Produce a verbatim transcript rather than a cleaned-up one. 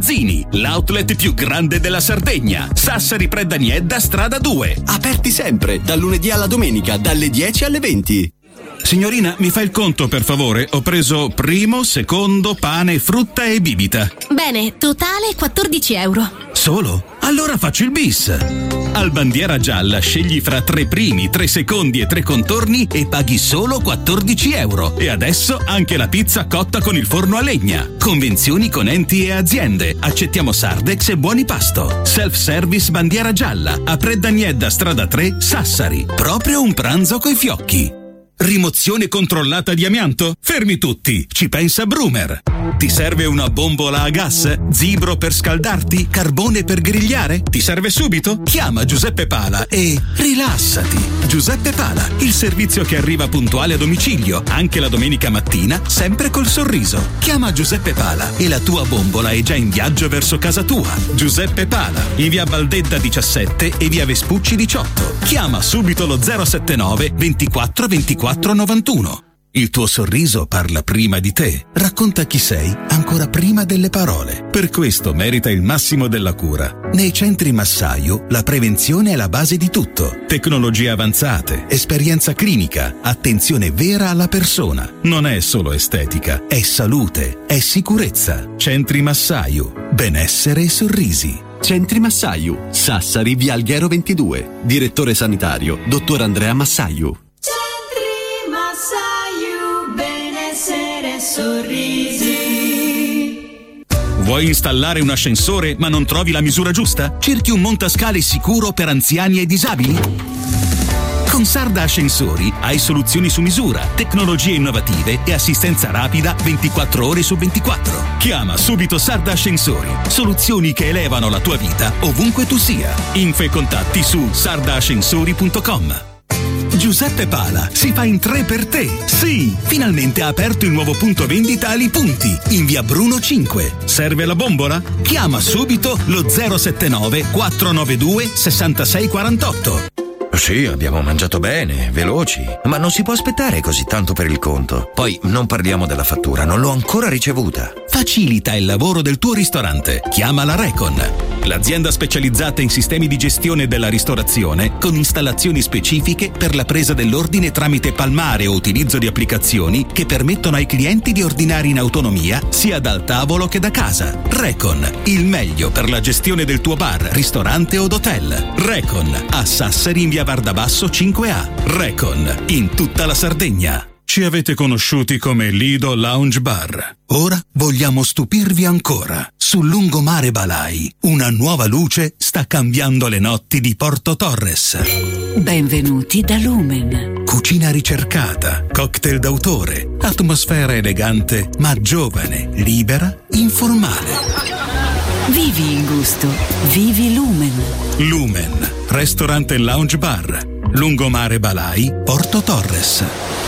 Mazzini, l'outlet più grande della Sardegna. Sassari Preddaniedda, strada due. Aperti sempre, dal lunedì alla domenica, dalle dieci alle venti. Signorina, mi fa il conto per favore? Ho preso primo, secondo, pane, frutta e bibita. Bene, totale quattordici euro. Solo? Allora faccio il bis. Al Bandiera Gialla scegli fra tre primi, tre secondi e tre contorni e paghi solo quattordici euro. E adesso anche la pizza cotta con il forno a legna. Convenzioni con enti e aziende. Accettiamo Sardex e buoni pasto. Self-service Bandiera Gialla. A Preddaniedda, strada tre, Sassari. Proprio un pranzo coi fiocchi. Rimozione controllata di amianto? Fermi tutti, ci pensa Brumer. Ti serve una bombola a gas? Zibro per scaldarti? Carbone per grigliare? Ti serve subito? Chiama Giuseppe Pala e rilassati. Giuseppe Pala, il servizio che arriva puntuale a domicilio, anche la domenica mattina, sempre col sorriso. Chiama Giuseppe Pala e la tua bombola è già in viaggio verso casa tua. Giuseppe Pala, in via Baldedda diciassette e via Vespucci diciotto. Chiama subito lo zero settantanove ventiquattro ventiquattro novantuno. Il tuo sorriso parla prima di te, racconta chi sei ancora prima delle parole. Per questo merita il massimo della cura. Nei centri Massaio la prevenzione è la base di tutto. Tecnologie avanzate, esperienza clinica, attenzione vera alla persona. Non è solo estetica, è salute, è sicurezza. Centri Massaio, benessere e sorrisi. Centri Massaio, Sassari, via Alghero ventidue. Direttore sanitario, dottor Andrea Massaio. Sorrisi. Vuoi installare un ascensore ma non trovi la misura giusta? Cerchi un montascale sicuro per anziani e disabili? Con Sarda Ascensori hai soluzioni su misura, tecnologie innovative e assistenza rapida ventiquattro ore su ventiquattro. Chiama subito Sarda Ascensori. Soluzioni che elevano la tua vita ovunque tu sia. Info e contatti su sarda ascensori punto com. Giuseppe Pala si fa in tre per te. Sì, finalmente ha aperto il nuovo punto vendita Ali Punti in via Bruno cinque. Serve la bombola? Chiama subito lo zero settantanove quattrocentonovantadue sessantasei quarantotto. Sì, abbiamo mangiato bene, veloci, ma non si può aspettare così tanto per il conto. Poi non parliamo della fattura, non l'ho ancora ricevuta. Facilita il lavoro del tuo ristorante. Chiama la Recon, l'azienda specializzata in sistemi di gestione della ristorazione con installazioni specifiche per la presa dell'ordine tramite palmare o utilizzo di applicazioni che permettono ai clienti di ordinare in autonomia sia dal tavolo che da casa. Recon, il meglio per la gestione del tuo bar, ristorante o hotel. Recon, a Sassari in via Vardabasso cinque A. Recon, in tutta la Sardegna. Ci avete conosciuti come Lido Lounge Bar. Ora vogliamo stupirvi ancora. Sul lungomare Balai, una nuova luce sta cambiando le notti di Porto Torres. Benvenuti da Lumen. Cucina ricercata, cocktail d'autore, atmosfera elegante ma giovane, libera, informale. Vivi il gusto, vivi Lumen. Lumen, ristorante e lounge bar. Lungomare Balai, Porto Torres.